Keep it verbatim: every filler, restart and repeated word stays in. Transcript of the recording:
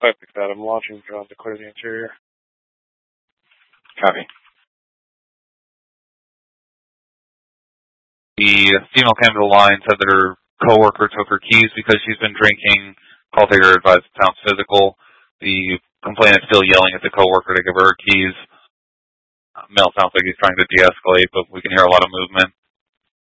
I picked that. I'm launching drone to clear the interior. Copy. The female came to the line, said that her coworker took her keys because she's been drinking. Call taker advised it sounds physical. The complainant is still yelling at the coworker to give her her keys. Uh, male sounds like he's trying to de-escalate, but we can hear a lot of movement.